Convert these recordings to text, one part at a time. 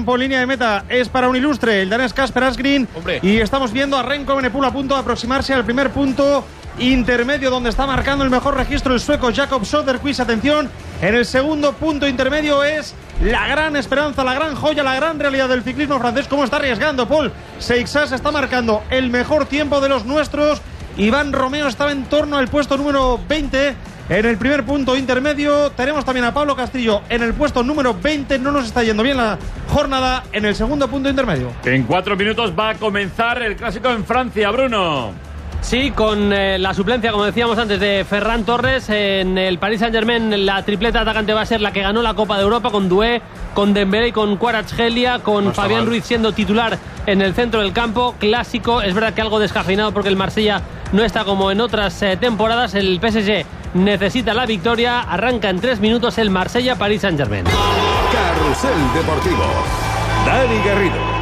campo, en línea de meta, es para un ilustre, el danés Kasper Asgreen. Y estamos viendo a Renko Evenepoel a punto de aproximarse al primer punto intermedio, donde está marcando el mejor registro el sueco Jakob Söderqvist. Atención, en el segundo punto intermedio es la gran esperanza, la gran joya, la gran realidad del ciclismo francés. ¿Cómo está arriesgando Paul Seixas? Está marcando el mejor tiempo de los nuestros. Iván Romeo estaba en torno al puesto número 20 en el primer punto intermedio. Tenemos también a Pablo Castillo en el puesto número 20. No nos está yendo bien la jornada en el segundo punto intermedio. En 4 minutos va a comenzar el clásico en Francia, Bruno. Sí, con la suplencia, como decíamos antes, de Ferran Torres. En el Paris Saint-Germain la tripleta atacante va a ser la que ganó la Copa de Europa, con Doué, con Dembélé y con Kvaratskhelia, con no Fabián Ruiz siendo titular en el centro del campo. Clásico, es verdad que algo descafeinado porque el Marsella no está como en otras temporadas. El PSG necesita la victoria. Arranca en 3 minutos el Marsella-Paris Saint-Germain. Carrusel Deportivo. Dani Garrido.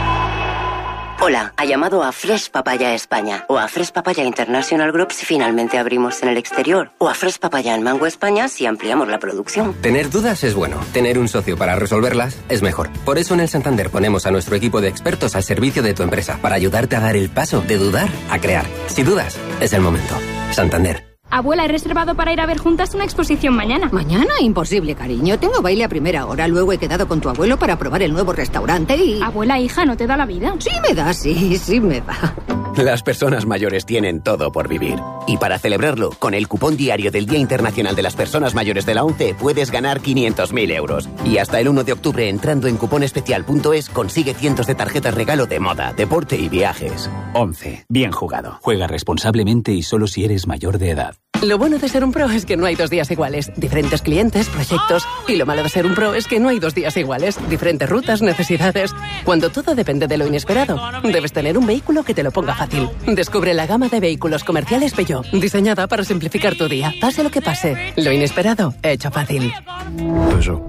Hola, ha llamado a Fresh Papaya España o a Fresh Papaya International Group si finalmente abrimos en el exterior, o a Fresh Papaya en Mango España si ampliamos la producción. Tener dudas es bueno, tener un socio para resolverlas es mejor. Por eso en el Santander ponemos a nuestro equipo de expertos al servicio de tu empresa para ayudarte a dar el paso de dudar a crear. Si dudas, es el momento. Santander. Abuela, he reservado para ir a ver juntas una exposición mañana. ¿Mañana? Imposible, cariño. Tengo baile a primera hora. Luego he quedado con tu abuelo para probar el nuevo restaurante y... Abuela, hija, ¿no te da la vida? Sí me da, sí me da. Las personas mayores tienen todo por vivir. Y para celebrarlo, con el cupón diario del Día Internacional de las Personas Mayores de la ONCE puedes ganar 500.000 euros. Y hasta el 1 de octubre, entrando en cuponespecial.es, consigue cientos de tarjetas regalo de moda, deporte y viajes. ONCE. Bien jugado. Juega responsablemente y solo si eres mayor de edad. Lo bueno de ser un pro es que no hay 2 días iguales. Diferentes clientes, proyectos. Y lo malo de ser un pro es que no hay 2 días iguales. Diferentes rutas, necesidades. Cuando todo depende de lo inesperado, debes tener un vehículo que te lo ponga fácil. Descubre la gama de vehículos comerciales Peugeot, diseñada para simplificar tu día. Pase lo que pase, lo inesperado, hecho fácil. Peugeot.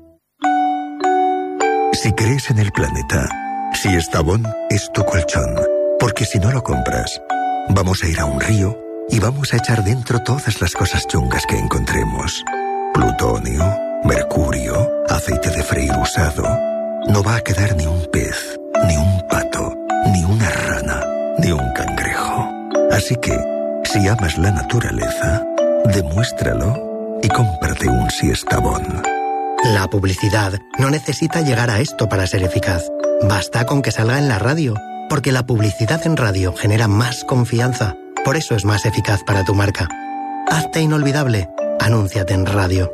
Si crees en el planeta, si Estavón es tu colchón. Porque si no lo compras, vamos a ir a un río y vamos a echar dentro todas las cosas chungas que encontremos. Plutonio, mercurio, aceite de freír usado. No va a quedar ni un pez, ni un pato, ni una rana, ni un cangrejo. Así que, si amas la naturaleza, demuéstralo y cómprate un Siestabón. La publicidad no necesita llegar a esto para ser eficaz. Basta con que salga en la radio, porque la publicidad en radio genera más confianza. Por eso es más eficaz para tu marca. Hazte inolvidable. Anúnciate en radio.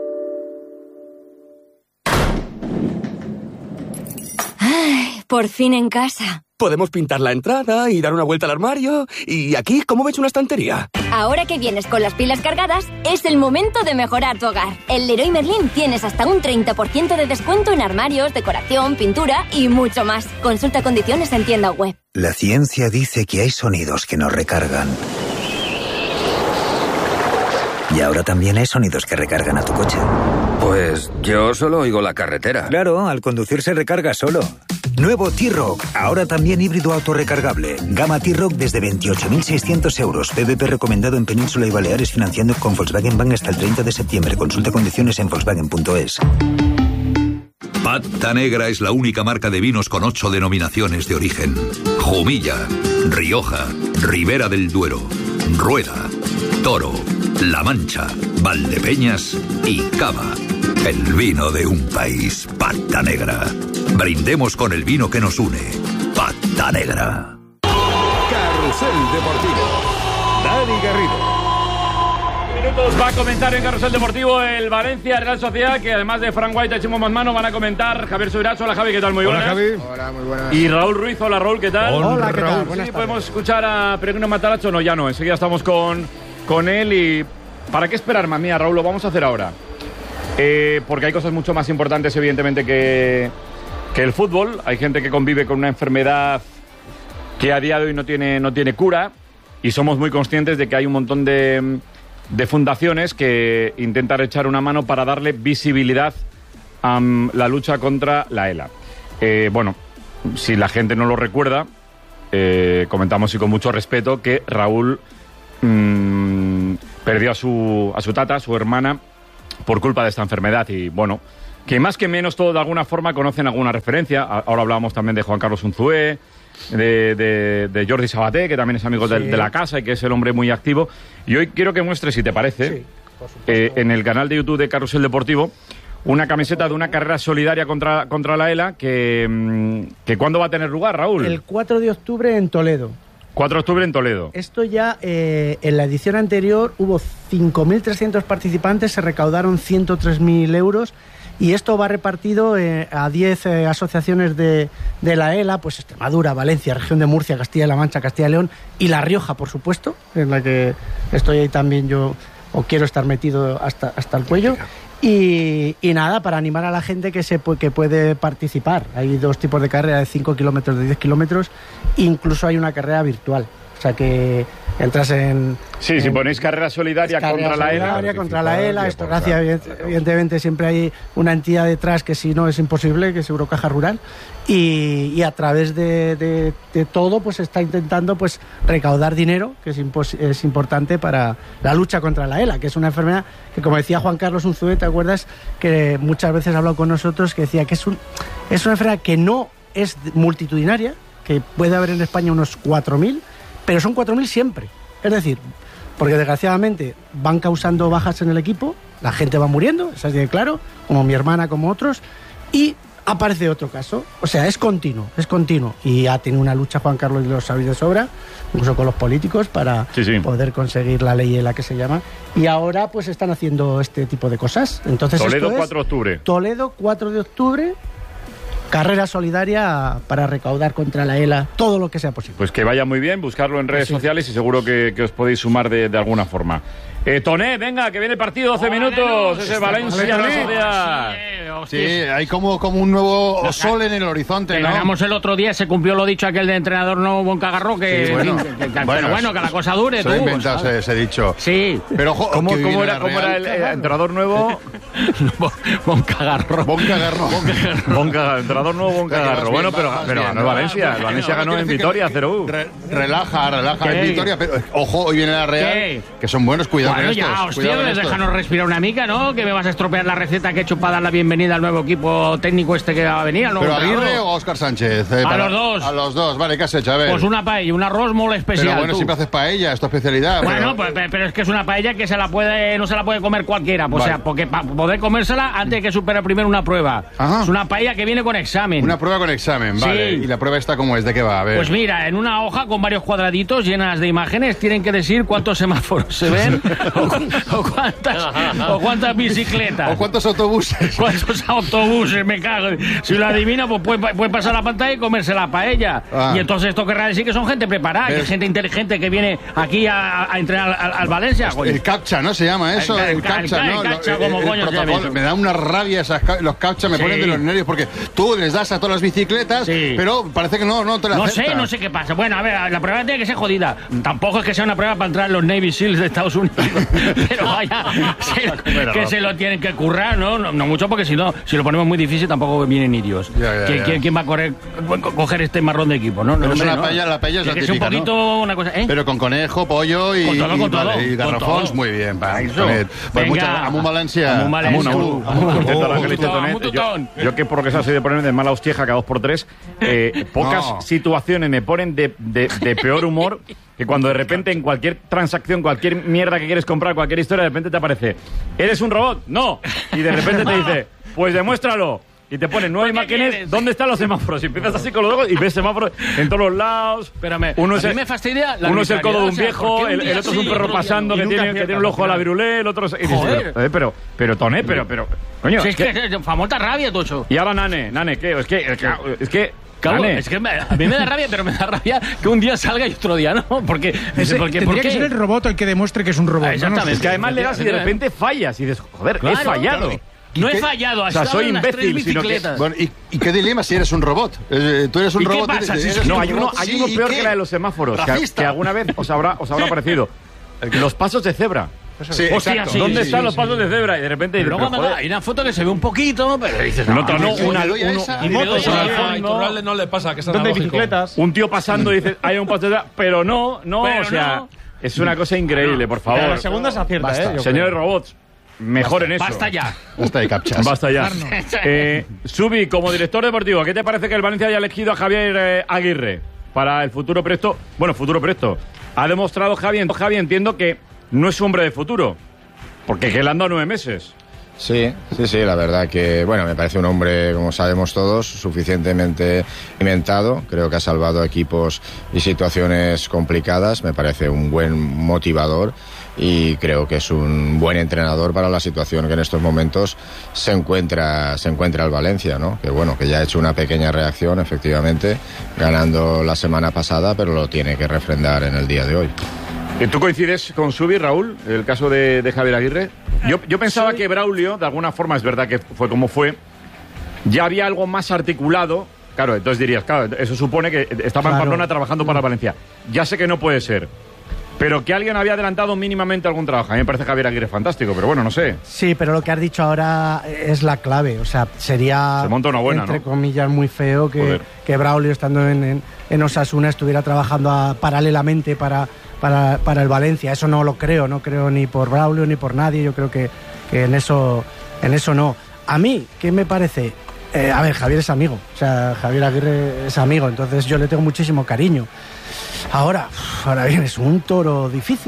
Ay, por fin en casa. Podemos pintar la entrada y dar una vuelta al armario. ¿Y aquí cómo ves una estantería? Ahora que vienes con las pilas cargadas, es el momento de mejorar tu hogar. En Leroy Merlin tienes hasta un 30% de descuento en armarios, decoración, pintura y mucho más. Consulta condiciones en tienda web. La ciencia dice que hay sonidos que nos recargan. Y ahora también hay sonidos que recargan a tu coche. Pues yo solo oigo la carretera. Claro, al conducir se recarga solo. Nuevo T-Roc, ahora también híbrido autorrecargable. Gama T-Roc desde 28.600 euros. PVP recomendado en Península y Baleares, financiando con Volkswagen Bank hasta el 30 de septiembre. Consulta condiciones en Volkswagen.es. Pata Negra es la única marca de vinos con 8 denominaciones de origen. Jumilla, Rioja, Ribera del Duero, Rueda, Toro, La Mancha, Valdepeñas y Cava. El vino de un país. Pata Negra. Brindemos con el vino que nos une. Pata Negra. Carrusel Deportivo. Dani Garrido. Minutos va a comentar en Carrusel Deportivo el Valencia Real Sociedad, que además de Frank White y Chimo Manzano van a comentar Javier Subirats. Hola Javi, ¿qué tal? Muy buenas. Hola Javi. Hola, muy buenas. Y Raúl Ruiz. Hola Raúl, ¿qué tal? Hola, ¿qué tal? Raúl. Buenas tardes. Podemos escuchar a Peregrino Matarazzo. No, ya no, enseguida estamos con él. Y ¿para qué esperar más? Mía, Raúl, lo vamos a hacer ahora. Porque hay cosas mucho más importantes, evidentemente, que el fútbol. Hay gente que convive con una enfermedad que a día de hoy no tiene cura, y somos muy conscientes de que hay un montón de fundaciones que intentan echar una mano para darle visibilidad a la lucha contra la ELA. Bueno, si la gente no lo recuerda, comentamos y con mucho respeto que Raúl perdió a su tata, a su hermana, por culpa de esta enfermedad. Y bueno, que más que menos todos de alguna forma conocen alguna referencia. Ahora hablábamos también de Juan Carlos Unzué, de Jordi Sabaté, que también es amigo de la casa y que es el hombre muy activo. Y hoy quiero que muestres, si te parece, en el canal de YouTube de Carrusel Deportivo, una camiseta de una carrera solidaria contra la ELA que ¿cuándo va a tener lugar, Raúl? El 4 de octubre en Toledo. 4 de octubre en Toledo. Esto ya, en la edición anterior hubo 5.300 participantes, se recaudaron 103.000 euros y esto va repartido a 10 asociaciones de la ELA, pues Extremadura, Valencia, Región de Murcia, Castilla-La Mancha, Castilla y León y La Rioja, por supuesto, en la que estoy ahí también yo, o quiero estar metido hasta el cuello. Y nada, para animar a la gente que puede participar. Hay 2 tipos de carrera, de 5 kilómetros, de 10 kilómetros, incluso hay una carrera virtual. O sea que entras en... Sí, si ponéis carrera solidaria contra la ELA. Contra la ELA, esto gracias, evidentemente siempre hay una entidad detrás que si no es imposible, que es Eurocaja Rural, y a través de todo pues está intentando pues recaudar dinero, que es importante para la lucha contra la ELA, que es una enfermedad que, como decía Juan Carlos Unzué, ¿te acuerdas? Que muchas veces ha hablado con nosotros, que decía que es una enfermedad que no es multitudinaria, que puede haber en España unos 4.000, pero son 4.000 siempre. Es decir, porque desgraciadamente van causando bajas en el equipo, la gente va muriendo, eso es claro, como mi hermana, como otros, y aparece otro caso. O sea, es continuo. Y ha tenido una lucha Juan Carlos, y lo sabéis de sobra, incluso con los políticos, para poder conseguir la ley ELA que se llama. Y ahora pues están haciendo este tipo de cosas. Entonces, Toledo, 4 de octubre. Toledo, 4 de octubre. Carrera solidaria para recaudar contra la ELA todo lo que sea posible. Pues que vaya muy bien, buscarlo en redes sociales y seguro que os podéis sumar de alguna forma. Toné, venga, que viene el partido, 12 minutos. Ese Valencia. Sí, hay como un nuevo sol en el horizonte, ¿no? Ganamos el otro día, se cumplió lo dicho aquel de entrenador nuevo Boncagarro, que, sí, bueno, que la cosa dure. Se lo he inventado ese dicho. Sí. Pero ojo, ¿Cómo era el entrenador nuevo? Boncagarro. Entrenador nuevo Boncagarro. Bueno, pero ganó el Valencia. El Valencia ganó en Vitoria, 0-1. Relaja en Vitoria, pero ojo, hoy viene la Real, que son buenos, cuidado. Bueno, ya, hostia, déjanos respirar una mica, ¿no? Que me vas a estropear la receta que he hecho para dar la bienvenida al nuevo equipo técnico que va a venir. ¿Pero Aguirre o Óscar Sánchez? Los dos. A los dos, vale, ¿qué has hecho? A ver. Pues una paella, un arroz muy especial. Pero bueno, siempre haces paella, es tu especialidad. Bueno, pero es que es una paella que no se la puede comer cualquiera. O sea, porque para poder comérsela antes hay que superar primero una prueba. Ajá. Es una paella que viene con examen. Una prueba con examen, vale. Sí. ¿Y la prueba esta cómo es? ¿De qué va? A ver. Pues mira, en una hoja con varios cuadraditos llenas de imágenes tienen que decir cuántos semáforos se ven o cuántas bicicletas. O cuántos autobuses. ¿Cuántos autobuses? Me cago. Si lo adivina, pues puede pasar la pantalla y comerse la paella. Y entonces esto querrá decir que son gente preparada, que es gente inteligente que viene aquí a entrenar al Valencia. El captcha, ¿no? Se llama eso. El captcha, ¿no? El captcha, como coño se llama. Me da una rabia los captcha, me ponen de los nervios porque tú les das a todas las bicicletas, pero parece que no te la aceptan. No sé qué pasa. Bueno, a ver, la prueba tiene que ser jodida. Tampoco es que sea una prueba para entrar en los Navy Seals de Estados Unidos. Pero vaya, que se lo tienen que currar, ¿no? No mucho, porque si no, si lo ponemos muy difícil tampoco vienen indios. ¿Quién va a coger este marrón de equipo, no? Pero es una paella, la paella es la típica, es un poquito, ¿no? Una cosa, Pero con conejo, pollo y garrafons, muy bien. Pues muchas gracias. Amun Valencia. Yo que por lo que sea soy de ponerme de mala hostieja cada 2x3, pocas situaciones me ponen de peor humor que cuando de repente en cualquier transacción, cualquier mierda que quieres comprar, cualquier historia, de repente te aparece, ¿eres un robot? No. Y de repente te dice, pues demuéstralo. Y te ponen 9 imágenes, ¿dónde están los semáforos? Y empiezas así con los ojos y ves semáforos en todos los lados. Espérame, uno me fastidia uno es el codo de un viejo, el otro es un perro pasando que tiene un ojo a la virulé, el otro es... Pero Toné, pero... Coño, si es que famosa rabia, Tocho. Y ahora Nane, ¿qué? Es que Claro, es que a mí me da rabia, pero me da rabia que un día salga y otro día no. Porque tendría que ser el robot el que demuestre que es un robot. Exactamente. Es que además le das y de repente fallas y dices, joder, he fallado. No he fallado, soy imbécil, sino que... Bueno, ¿y qué dilema si eres un robot? Tú eres un robot. ¿Qué pasa? No, hay uno peor que la de los semáforos, que alguna vez os habrá parecido. Los pasos de cebra. Sí, hostia, ¿dónde están los pasos de cebra? Y de repente... Pero luego hay una foto que se ve un poquito, pero dices... Y motos a Iturralde no le pasa, que es analógico. Bicicletas. Un tío pasando y dice, hay un paso de cebra, pero no, o sea... Es una cosa increíble, por favor. La segunda se acierta, Señores robots, mejor en eso. Basta ya. Basta de captchas. Basta ya. Subi, como director deportivo, ¿qué te parece que el Valencia haya elegido a Javier Aguirre para el futuro presto? Bueno, futuro presto. Ha demostrado Javi, entiendo que no es hombre de futuro, porque que le han dado 9 meses. Sí, la verdad que, bueno, me parece un hombre, como sabemos todos, suficientemente experimentado. Creo que ha salvado equipos y situaciones complicadas. Me parece un buen motivador y creo que es un buen entrenador para la situación que en estos momentos se encuentra el Valencia, ¿no? Que bueno, que ya ha hecho una pequeña reacción, efectivamente, ganando la semana pasada, pero lo tiene que refrendar en el día de hoy. ¿Tú coincides con Subi, Raúl, el caso de Javier Aguirre? Yo pensaba que Braulio, de alguna forma, es verdad que fue como fue, ya había algo más articulado. Claro, entonces dirías, claro, eso supone que estaba en Pamplona trabajando para Valencia. Ya sé que no puede ser, pero que alguien había adelantado mínimamente algún trabajo. A mí me parece Javier Aguirre fantástico, pero bueno, no sé. Sí, pero lo que has dicho ahora es la clave. O sea, sería, se monta una buena, entre ¿no? comillas, muy feo que Braulio, estando en Osasuna, estuviera trabajando paralelamente para el Valencia. Eso no lo creo, no creo ni por Braulio ni por nadie. Yo creo que en eso no. A mí, ¿qué me parece? A ver, Javier es amigo, o sea, Javier Aguirre es amigo, entonces yo le tengo muchísimo cariño. Ahora bien, es un toro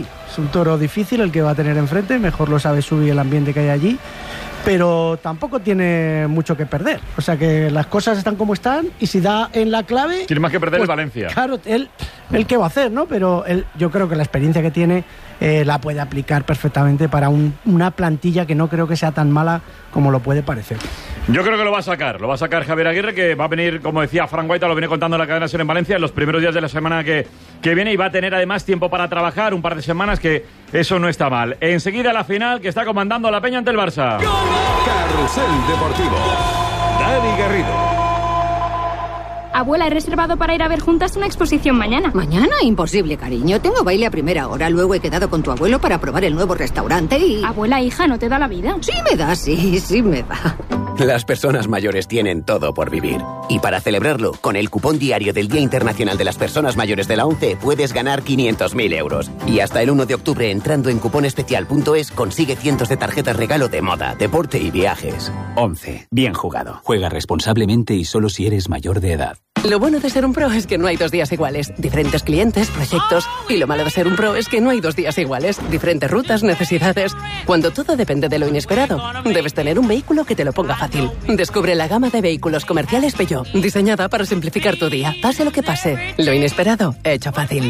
difícil el que va a tener enfrente, mejor lo sabe Subi el ambiente que hay allí, pero tampoco tiene mucho que perder. O sea que las cosas están como están y si da en la clave... Tiene más que perder, pues, el Valencia. Claro, él qué va a hacer, ¿no? Pero yo creo que la experiencia que tiene la puede aplicar perfectamente para una plantilla que no creo que sea tan mala como lo puede parecer. Yo creo que lo va a sacar Javier Aguirre, que va a venir, como decía Frank Guaita, lo viene contando en la cadena SER en Valencia, en los primeros días de la semana que viene, y va a tener además tiempo para trabajar, un par de semanas, que eso no está mal. Enseguida la final, que está comandando la Peña ante el Barça. Carrusel Deportivo. Dani Garrido. Abuela, he reservado para ir a ver juntas una exposición mañana. ¿Mañana? Imposible, cariño. Tengo baile a primera hora. Luego he quedado con tu abuelo para probar el nuevo restaurante y... Abuela, hija, ¿no te da la vida? Sí me da, sí me da. Las personas mayores tienen todo por vivir. Y para celebrarlo, con el cupón diario del Día Internacional de las Personas Mayores de la ONCE, puedes ganar 500.000 euros. Y hasta el 1 de octubre, entrando en cuponespecial.es, consigue cientos de tarjetas regalo de moda, deporte y viajes. ONCE. Bien jugado. Juega responsablemente y solo si eres mayor de edad. Lo bueno de ser un pro es que no hay 2 días iguales. Diferentes clientes, proyectos. Y lo malo de ser un pro es que no hay 2 días iguales. Diferentes rutas, necesidades. Cuando todo depende de lo inesperado, debes tener un vehículo que te lo ponga fácil. Descubre la gama de vehículos comerciales Peugeot, diseñada para simplificar tu día. Pase lo que pase, lo inesperado, hecho fácil.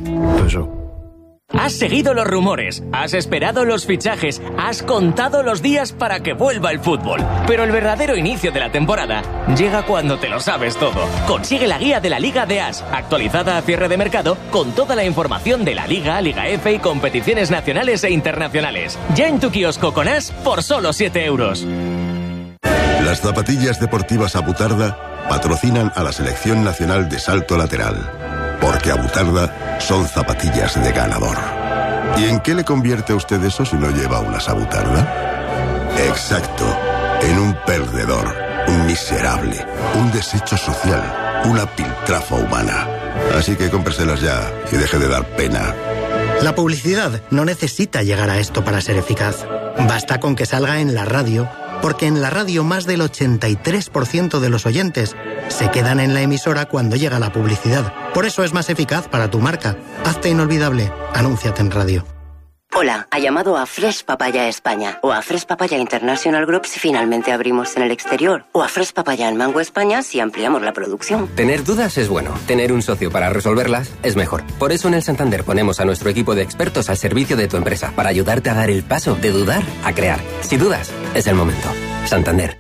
Has seguido los rumores, has esperado los fichajes, has contado los días para que vuelva el fútbol. Pero el verdadero inicio de la temporada llega cuando te lo sabes todo. Consigue la guía de la Liga de As, actualizada a cierre de mercado, con toda la información de la Liga, Liga F y competiciones nacionales e internacionales. Ya en tu kiosco con As por solo 7 euros. Las zapatillas deportivas Abutarda patrocinan a la Selección Nacional de Salto Lateral. Porque Abutarda son zapatillas de ganador. ¿Y en qué le convierte a usted eso si no lleva unas Abutarda? Exacto, en un perdedor, un miserable, un desecho social, una piltrafa humana. Así que cómpreselas ya y deje de dar pena. La publicidad no necesita llegar a esto para ser eficaz. Basta con que salga en la radio, porque en la radio más del 83% de los oyentes se quedan en la emisora cuando llega la publicidad. Por eso es más eficaz para tu marca. Hazte inolvidable. Anúnciate en radio. Hola, ha llamado a Fresh Papaya España o a Fresh Papaya International Group si finalmente abrimos en el exterior o a Fresh Papaya en Mango España si ampliamos la producción. Tener dudas es bueno, tener un socio para resolverlas es mejor. Por eso en el Santander ponemos a nuestro equipo de expertos al servicio de tu empresa para ayudarte a dar el paso de dudar a crear. Si dudas, es el momento. Santander.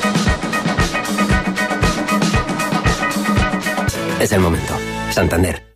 Es el momento. Santander.